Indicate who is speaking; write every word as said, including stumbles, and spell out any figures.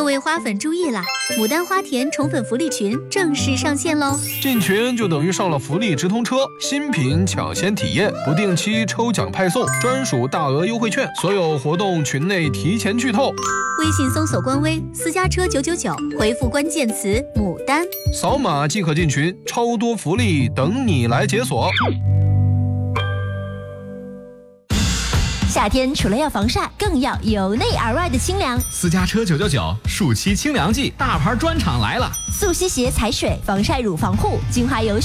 Speaker 1: 各位花粉注意啦！牡丹花田宠粉福利群正式上线喽！
Speaker 2: 进群就等于上了福利直通车，新品抢先体验，不定期抽奖派送，专属大额优惠券，所有活动群内提前剧透。
Speaker 1: 微信搜索官微私家车九九九，回复关键词牡丹，
Speaker 2: 扫码即可进群，超多福利等你来解锁。
Speaker 3: 夏天除了要防晒，更要由内而外的清凉。
Speaker 4: 私家车九九九暑期清凉季，大牌专场来了！
Speaker 3: 速吸鞋踩水，防晒乳防护，精华油。